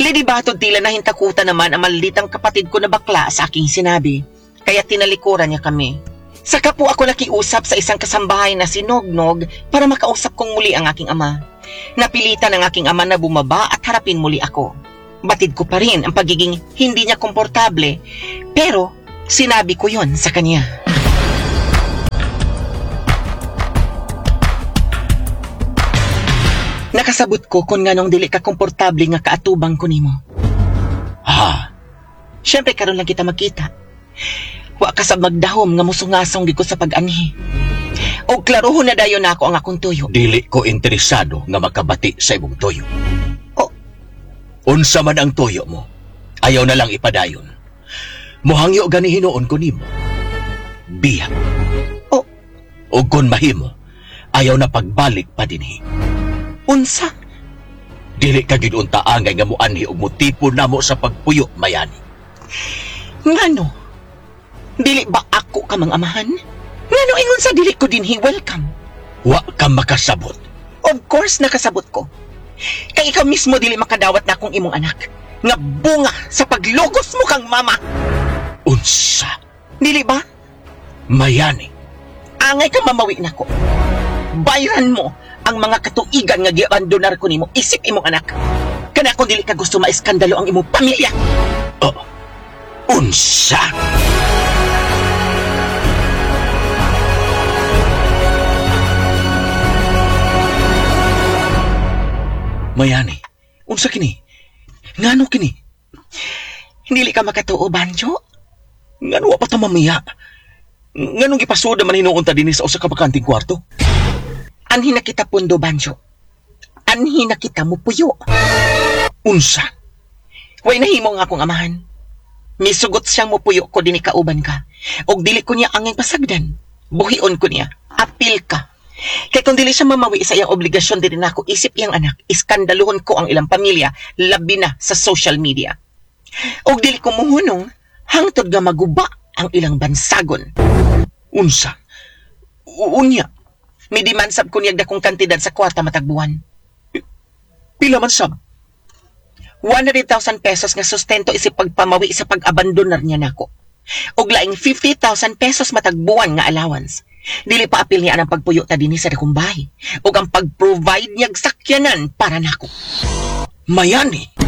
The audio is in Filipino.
Lady Batod tila nahintakutan naman ang malditang kapatid ko na bakla sa aking sinabi, kaya tinalikuran niya kami. Saka po ako nakiusap sa isang kasambahay na si Nognog para makausap kong muli ang aking ama. Napilitan ang aking ama na bumaba at harapin muli ako. Batid ko pa rin ang pagiging hindi niya komportable, pero sinabi ko yon sa kanya. Nakasabot ko kung nganong dili ka komportable nga kaatubang ko nimo. Ha? Siyempre karon lang kita makita. Wa ka sa magdahom nga musungasong gid ko sa pag-anhi. O klarohon na dayon nako ang akong tuyo. Dili ko interesado nga makabati sa imong tuyo. O, unsa man ang tuyo mo, ayaw na lang ipadayon. Mohangyo gani hinuon ko nimo. Biyak. O, ug kun mahimo, ayaw na pagbalik pa dinhi. unsa? Dili ka gid unta angay nga muanhi ug motipo namo sa pagpuyo, Mayani. Ngano? Dili ba ako ka mang amahan? Ngano ingon sa dili ko dinhi welcome? Wa ka makasabot. Of course nakasabot ko. Kay ikaw mismo dili makadawat na akong imong anak. Nga bunga sa paglugos mo kang mama. Unsa? Dili ba? Mayani. Angay ka mamawi nako. Bayran mo ang mga katuigan nga giabandonar ko nimo isip imong anak. Kana kung dili ka gusto maiskandalo ang imong pamilya. Oh. Unsa? Mayani, unsa kini? Ngano kini? Dili ka makatuo, Banjo? Ngano wa pa ta mamiya? Nganong gipasuda man hinuon ta dinhi sa usa ka bakanting kwarto? Anhi na kita pundo, Banjo. Anhi na kita mo puyo. Unsa? Way nahimo nga akong amahan. Misugot siyang mo puyo ko dinhi kauban ka. Og dili ko niya angay pasagdan. Buhion ko niya. Apil ka. Kaya kung dili siya mamawi sa iyang obligasyon din na ako isip iyang anak, iskandaluhon ko ang ilang pamilya, labi na sa social media. Og dili ko muhunong, hangtod nga maguba ang ilang bansagon. Unsa? Unya? May dimansab ko niyag dakong kantidad sa kwarta matagbuhan. Pila man sab? 100,000 pesos nga sustento isip pagpamawi sa pag-abandonar niya nako. Og laing 50,000 pesos matagbuhan nga allowance. Dili pa apil niya ang pagpuyo ta dinhi sa dakong bahay ug ang pag-provide niyag sakyanan para nako. Mayani.